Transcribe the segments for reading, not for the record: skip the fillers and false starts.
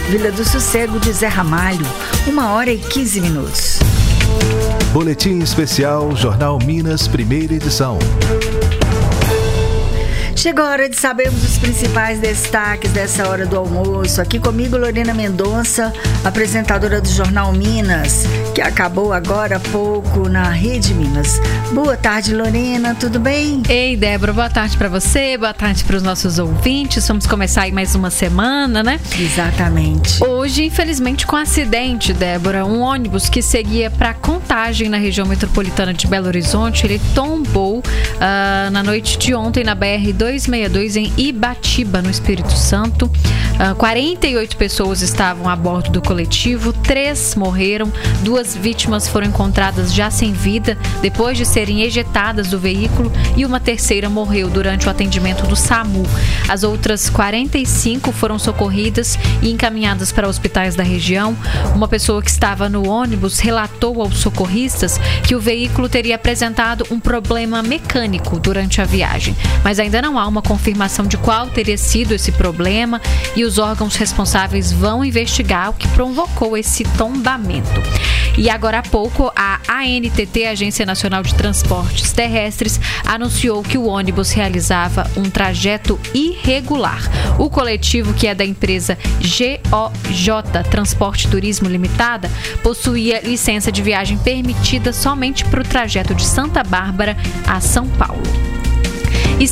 Vila do Sossego de Zé Ramalho, 1h15. Boletim especial Jornal Minas, primeira edição. Chegou a hora de sabermos os principais destaques dessa hora do almoço. Aqui comigo, Lorena Mendonça, apresentadora do Jornal Minas, que acabou agora há pouco na Rede Minas. Boa tarde, Lorena, tudo bem? Ei, Débora, boa tarde para você, boa tarde para os nossos ouvintes. Vamos começar aí mais uma semana, né? Exatamente. Hoje, infelizmente, com um acidente, Débora, um ônibus que seguia para Contagem, na região metropolitana de Belo Horizonte, ele tombou na noite de ontem na BR-262 em Ibatiba, no Espírito Santo. 48 pessoas estavam a bordo do coletivo, 3 morreram, 2 vítimas foram encontradas já sem vida depois de serem ejetadas do veículo e uma terceira morreu durante o atendimento do SAMU. As outras 45 foram socorridas e encaminhadas para hospitais da região. Uma pessoa que estava no ônibus relatou aos socorristas que o veículo teria apresentado um problema mecânico durante a viagem, mas ainda não há uma confirmação de qual teria sido esse problema e os órgãos responsáveis vão investigar o que provocou esse tombamento. E agora há pouco, a ANTT, Agência Nacional de Transportes Terrestres, anunciou que o ônibus realizava um trajeto irregular. O coletivo, que é da empresa GOJ Transporte Turismo Limitada, possuía licença de viagem permitida somente para o trajeto de Santa Bárbara a São Paulo. E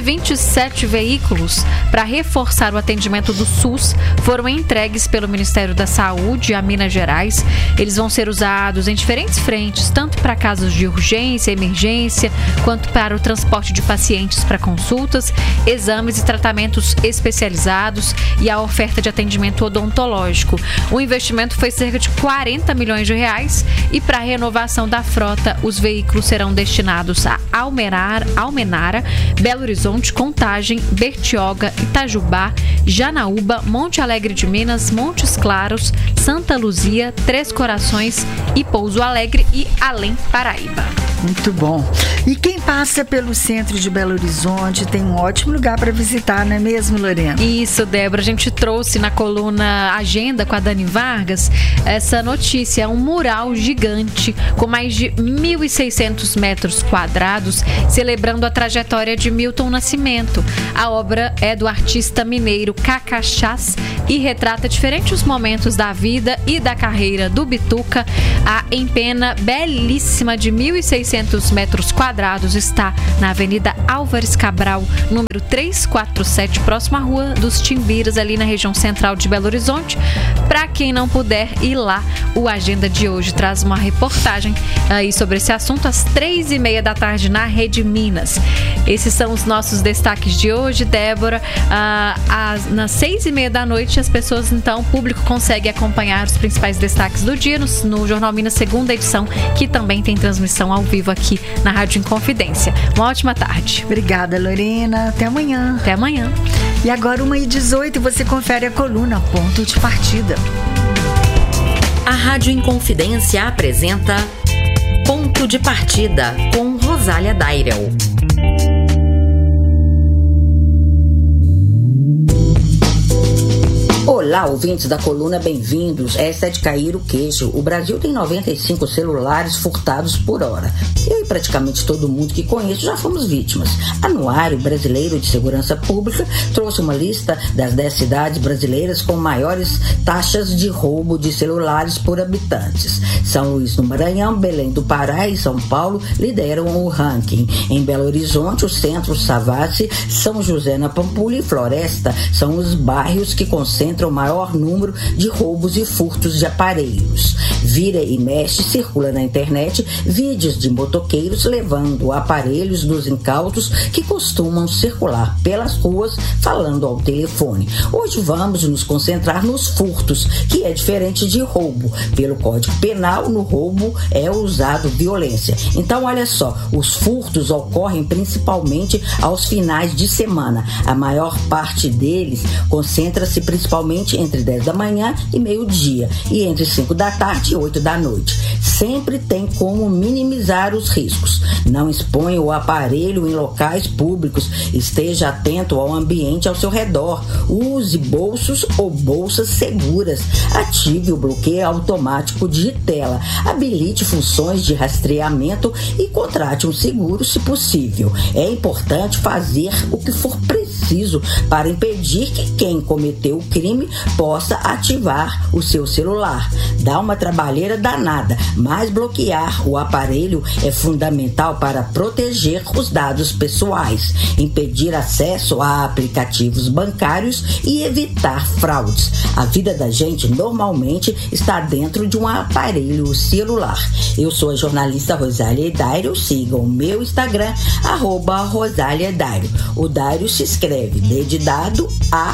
127 veículos para reforçar o atendimento do SUS foram entregues pelo Ministério da Saúde a Minas Gerais. Eles vão ser usados em diferentes frentes, tanto para casos de urgência, emergência, quanto para o transporte de pacientes para consultas, exames e tratamentos especializados e a oferta de atendimento odontológico. O investimento foi cerca de R$40 milhões e para a renovação da frota, os veículos serão destinados a Almenara, Belo Horizonte, Contagem, Bertioga, Itajubá, Janaúba, Monte Alegre de Minas, Montes Claros, Santa Luzia, Três Corações e Pouso Alegre e Além Paraíba. Muito bom. E quem passa pelo centro de Belo Horizonte tem um ótimo lugar para visitar, não é mesmo, Lorena? Isso, Débora. A gente trouxe na coluna Agenda com a Dani Vargas essa notícia. Um mural gigante com mais de 1.600 metros quadrados celebrando a trajetória de Milton Nascimento. A obra é do artista mineiro Cacachás e retrata diferentes momentos da vida e da carreira do Bituca. A empena belíssima de 1.600 metros quadrados está na Avenida Álvares Cabral, número 347, próximo à Rua dos Timbiras, ali na região central de Belo Horizonte. Para quem não puder ir lá, o Agenda de hoje traz uma reportagem aí sobre esse assunto às 3h30 da tarde na Rede Minas. Esses são os nossos destaques de hoje, Débora. Nas 6h30 da noite, as pessoas, então, o público consegue acompanhar os principais destaques do dia no Jornal Minas, segunda edição, que também tem transmissão ao vivo aqui na Rádio Inconfidência. Uma ótima tarde. Obrigada, Lorena. Até amanhã. Até amanhã. E agora, 1h18, você confere a coluna Ponto de Partida. A Rádio Inconfidência apresenta Ponto de Partida, com Rosália Dairel. Olá, ouvintes da coluna, bem-vindos. Essa é de cair o queixo. O Brasil tem 95 celulares furtados por hora. Eu e praticamente todo mundo que conheço já fomos vítimas. Anuário Brasileiro de Segurança Pública trouxe uma lista das 10 cidades brasileiras com maiores taxas de roubo de celulares por habitantes. São Luís do Maranhão, Belém do Pará e São Paulo lideram o ranking. Em Belo Horizonte, o Centro, Savassi, São José na Pampulha e Floresta são os bairros que concentram o maior número de roubos e furtos de aparelhos. Vira e mexe, circula na internet vídeos de motoqueiros levando aparelhos dos incautos que costumam circular pelas ruas falando ao telefone. Hoje vamos nos concentrar nos furtos, que é diferente de roubo. Pelo Código Penal, no roubo é usado violência. Então, olha só, os furtos ocorrem principalmente aos finais de semana. A maior parte deles concentra-se principalmente somente entre 10 da manhã e meio-dia e entre 5 da tarde e 8 da noite. Sempre tem como minimizar os riscos. Não exponha o aparelho em locais públicos. Esteja atento ao ambiente ao seu redor. Use bolsos ou bolsas seguras. Ative o bloqueio automático de tela. Habilite funções de rastreamento e contrate um seguro se possível. É importante fazer o que for preciso para impedir que quem cometeu o crime possa ativar o seu celular. Dá uma trabalheira danada, mas bloquear o aparelho é fundamental para proteger os dados pessoais, impedir acesso a aplicativos bancários e evitar fraudes. A vida da gente normalmente está dentro de um aparelho celular. Eu sou a jornalista Rosália Dairo. Sigam o meu Instagram, @RosáliaDairo. O Dairo se escreve D de dado,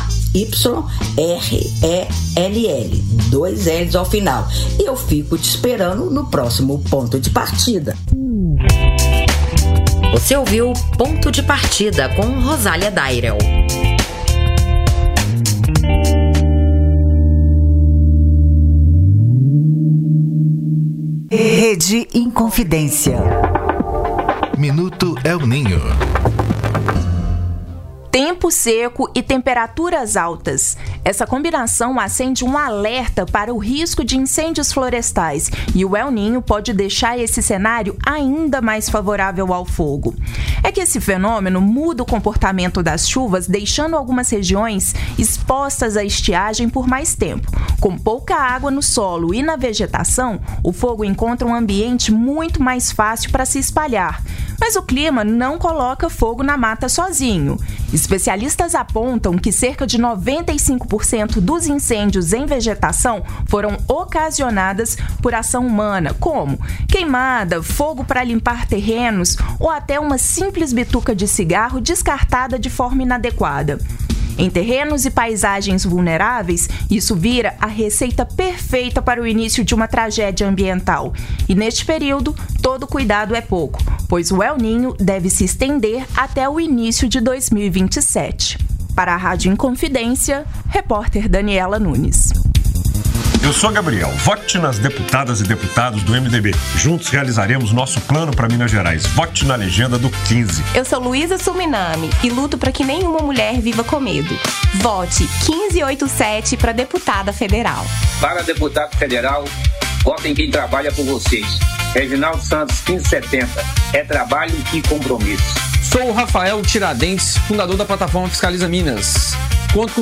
A-Y-R-E-L-L, 2 L's ao final. E eu fico te esperando no próximo Ponto de Partida. Você ouviu Ponto de Partida com Rosália Dairo. Rede Inconfidência. Minuto El Ninho. Tempo seco e temperaturas altas. Essa combinação acende um alerta para o risco de incêndios florestais e o El Ninho pode deixar esse cenário ainda mais favorável ao fogo. É que esse fenômeno muda o comportamento das chuvas, deixando algumas regiões expostas à estiagem por mais tempo. Com pouca água no solo e na vegetação, o fogo encontra um ambiente muito mais fácil para se espalhar. Mas o clima não coloca fogo na mata sozinho. Especialistas apontam que cerca de 95% dos incêndios em vegetação foram ocasionadas por ação humana, como queimada, fogo para limpar terrenos ou até uma simples bituca de cigarro descartada de forma inadequada. Em terrenos e paisagens vulneráveis, isso vira a receita perfeita para o início de uma tragédia ambiental. E neste período, todo cuidado é pouco, pois o El Ninho deve se estender até o início de 2027. Para a Rádio Inconfidência, repórter Daniela Nunes. Eu sou Gabriel. Vote nas deputadas e deputados do MDB. Juntos realizaremos nosso plano para Minas Gerais. Vote na legenda do 15. Eu sou Luísa Suminami e luto para que nenhuma mulher viva com medo. Vote 1587 para deputada federal. Para deputado federal, vote em quem trabalha por vocês. Reginaldo Santos, 1570. É trabalho e compromisso. Sou o Rafael Tiradentes, fundador da plataforma Fiscaliza Minas. Conto com